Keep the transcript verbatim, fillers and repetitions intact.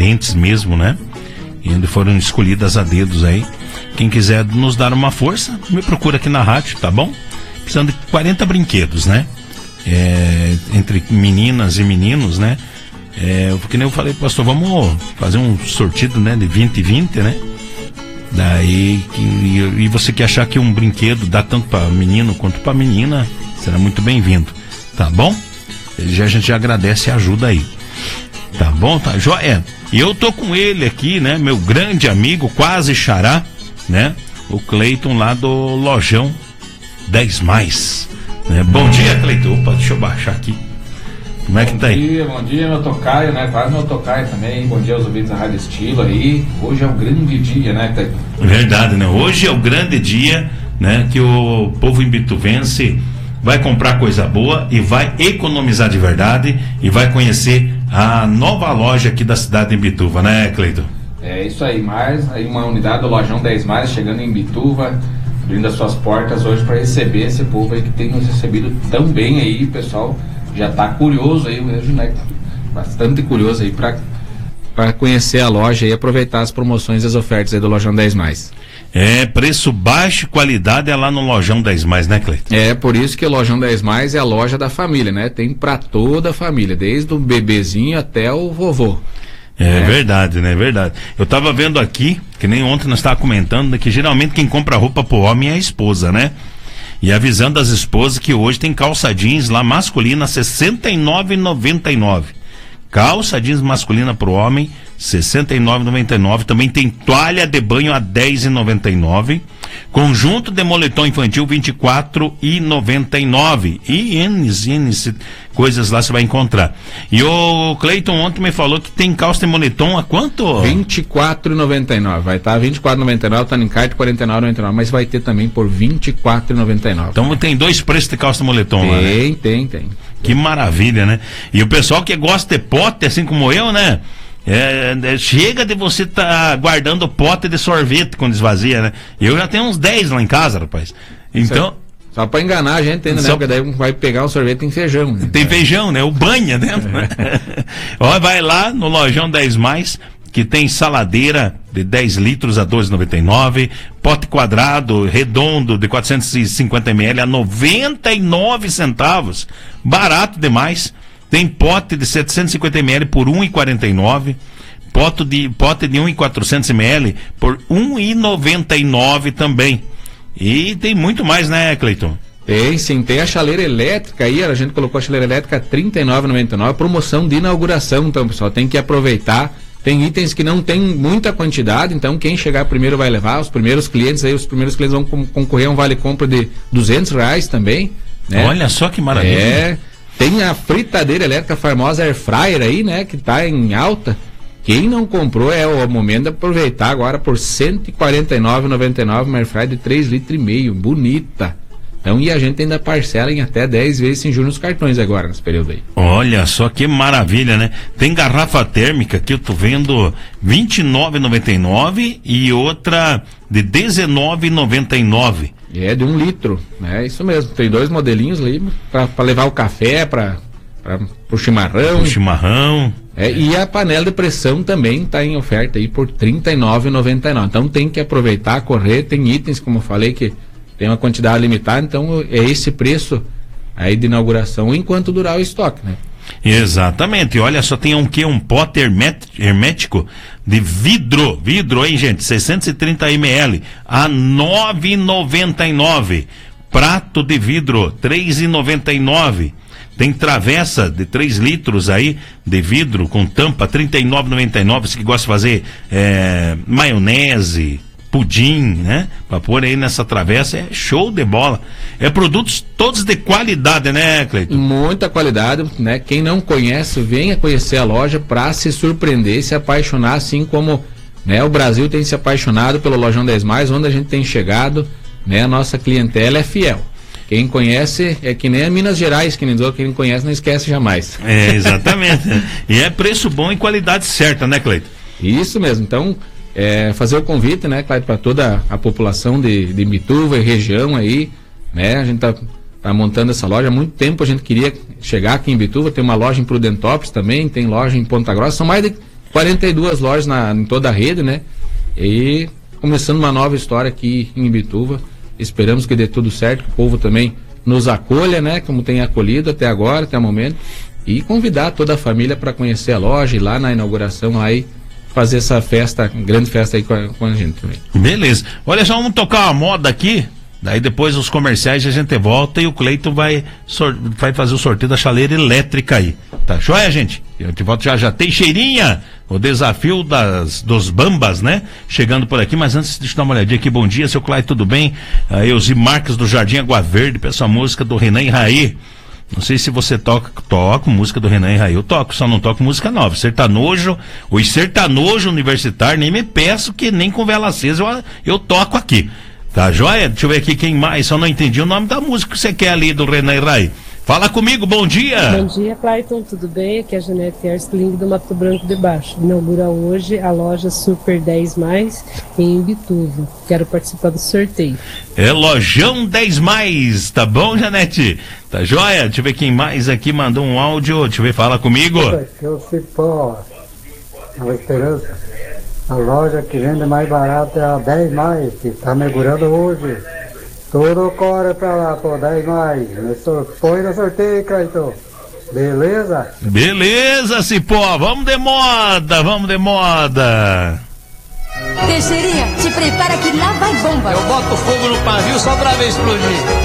carentes mesmo, né? E onde foram escolhidas a dedos aí. Quem quiser nos dar uma força, me procura aqui na rádio, tá bom? Precisando de quarenta brinquedos, né? É, entre meninas e meninos, né? É, porque nem eu falei, pastor, vamos fazer um sortido, né? De vinte e vinte, né? Daí, e, e você que achar que um brinquedo dá tanto para menino quanto para menina, será muito bem-vindo, tá bom? Já, a gente já agradece a ajuda aí. Tá bom, tá joia? E eu tô com ele aqui, né? Meu grande amigo, quase xará, né? O Cleiton lá do Lojão dez mais, né? Bom dia, Cleiton. Opa, deixa eu baixar aqui. Como é que tá aí? Bom dia, bom dia, meu tocaio, né? Quase meu tocaio também. Bom dia aos ouvintes da Rádio Estilo aí. Hoje é um grande dia, né, Cleiton? Verdade, né? Hoje é o grande dia, né? Que o povo imbituvense vai comprar coisa boa e vai economizar de verdade e vai conhecer a nova loja aqui da cidade de Imbituva, né, Cleiton? É isso aí, mais aí uma unidade do Lojão dez mais chegando em Imbituva, abrindo as suas portas hoje para receber esse povo aí que tem nos recebido tão bem aí, pessoal. Já tá curioso aí, eu vejo, né? Bastante curioso aí para para conhecer a loja e aproveitar as promoções e as ofertas aí do Lojão dez mais. É, preço baixo e qualidade é lá no Lojão dez mais, né, Cleiton? É, por isso que o Lojão dez mais é a loja da família, né? Tem para toda a família, desde o bebezinho até o vovô. É, é verdade, né? É verdade. Eu tava vendo aqui, que nem ontem nós estávamos comentando, né, que geralmente quem compra roupa pro homem é a esposa, né? E avisando as esposas que hoje tem calça jeans lá masculina sessenta e nove reais e noventa e nove centavos. Calça jeans masculina pro homem sessenta e nove reais e noventa e nove centavos. Também tem toalha de banho a dez reais e noventa e nove centavos. Conjunto de moletom infantil vinte e quatro reais e noventa e nove centavos. E N, N coisas lá você vai encontrar. E o Cleiton ontem me falou que tem calça de moletom a quanto? vinte e quatro reais e noventa e nove centavos. Vai estar tá vinte e quatro reais e noventa e nove centavos, tá no encarte quarenta e nove reais e noventa e nove centavos, mas vai ter também por vinte e quatro reais e noventa e nove centavos. Então tem dois preços de calça de moletom tem, lá, né? Tem, tem, tem. Que maravilha, né? E o pessoal que gosta de pote, assim como eu, né? É, é, chega de você tá guardando pote de sorvete quando esvazia, né? Eu já tenho uns dez lá em casa, rapaz. Então... Só pra enganar a gente ainda, né? Porque daí vai pegar o sorvete tem feijão. Né? Tem feijão, né? O banha dentro. Né? Ó, vai lá no Lojão dez mais, que tem saladeira de dez litros a doze reais e noventa e nove centavos, pote quadrado, redondo, de quatrocentos e cinquenta mililitros a noventa e nove centavos. Barato demais. Tem pote de setecentos e cinquenta mililitros por um real e quarenta e nove centavos. Pote de, pote de um e quatrocentos mililitros por um real e noventa e nove centavos também. E tem muito mais, né, Cleiton? Tem sim, tem a chaleira elétrica aí, a gente colocou a chaleira elétrica a trinta e nove reais e noventa e nove centavos, promoção de inauguração, então, pessoal, tem que aproveitar. Tem itens que não tem muita quantidade, então quem chegar primeiro vai levar, os primeiros clientes aí, os primeiros clientes vão com, concorrer a um vale-compra de duzentos reais também, né? Olha só que maravilha. É, tem a fritadeira elétrica famosa Air Fryer aí, né, que tá em alta. Quem não comprou é o momento de aproveitar agora por cento e quarenta e nove reais e noventa e nove centavos, uma Air Fryer de três litros e meio, bonita. Então, e a gente ainda parcela em até dez vezes sem juros nos cartões agora, nesse período aí. Olha só que maravilha, né? Tem garrafa térmica que eu tô vendo vinte e nove reais e noventa e nove centavos e outra de dezenove reais e noventa e nove centavos. É, de um litro, né? Isso mesmo. Tem dois modelinhos ali para levar o café, para o chimarrão. O chimarrão. É, e a panela de pressão também está em oferta aí por trinta e nove reais e noventa e nove centavos. Então tem que aproveitar, correr. Tem itens, como eu falei, que tem uma quantidade limitada, então é esse preço aí de inauguração enquanto durar o estoque, né? Exatamente, e olha só, tem um que? Um pote hermético de vidro, vidro, hein, gente? seiscentos e trinta mililitros a nove reais e noventa e nove centavos. Prato de vidro, três reais e noventa e nove centavos. Tem travessa de três litros aí de vidro com tampa, trinta e nove reais e noventa e nove centavos. Você que gosta de fazer é, maionese, pudim, né? Pra pôr aí nessa travessa, é show de bola. É produtos todos de qualidade, né, Cleiton? Muita qualidade, né? Quem não conhece, venha conhecer a loja pra se surpreender, se apaixonar, assim como, né, o Brasil tem se apaixonado pelo Lojão dez mais, onde a gente tem chegado, né? A nossa clientela é fiel. Quem conhece é que nem a Minas Gerais, que nem diz, quem não conhece não esquece jamais. É, exatamente. E é preço bom e qualidade certa, né, Cleiton? Isso mesmo. Então, é, fazer o convite, né, Cleiton, para toda a população de, de Imbituva e região aí, né? A gente tá, tá montando essa loja. Há muito tempo a gente queria chegar aqui em Imbituva. Tem uma loja em Prudentópolis também, tem loja em Ponta Grossa. São mais de quarenta e duas lojas na, em toda a rede, né? E começando uma nova história aqui em Imbituva. Esperamos que dê tudo certo, que o povo também nos acolha, né? Como tem acolhido até agora, até o momento. E convidar toda a família para conhecer a loja, ir lá na inauguração, lá e fazer essa festa, grande festa aí com a, com a gente também. Beleza. Olha só, vamos tocar uma moda aqui. Daí depois os comerciais a gente volta e o Cleiton vai, sor- vai fazer o sorteio da chaleira elétrica aí. Tá joia, gente? Eu te volto já já. Teixeirinha, o desafio das, dos bambas, né? Chegando por aqui, mas antes deixa eu dar uma olhadinha aqui. Bom dia, seu Cleiton, tudo bem? Uh, Euzi Marques do Jardim Água Verde, pra essa música do Renan e Raí. Não sei se você toca, toco música do Renan e Raí, eu toco, só não toco música nova. Sertanojo, os sertanojo universitário, nem me peço que nem com vela acesa eu, eu toco aqui. Tá joia? Deixa eu ver aqui quem mais, só não entendi o nome da música que você quer ali do Renan e Raí. Fala comigo, bom dia! Bom dia, Clayton, tudo bem? Aqui é a Janete Ersling do Mato Branco de Baixo. Inaugura hoje a loja Super dez mais em Imbituva. Quero participar do sorteio. É Lojão dez mais, tá bom, Janete? Tá joia? Deixa eu ver quem mais aqui mandou um áudio, deixa eu ver, fala comigo. Aqui é o Cipó, Nova Esperança. A loja que vende mais barato é a dez mais, que está inaugurando hoje. Tudo corre pra lá, pô, dez mais. Põe no sorteio, Cleiton. Beleza? Beleza, Cipó, vamos de moda, vamos de moda. Teixeirinha, te prepara que lá vai bomba. Eu boto fogo no pavio só pra ver explodir.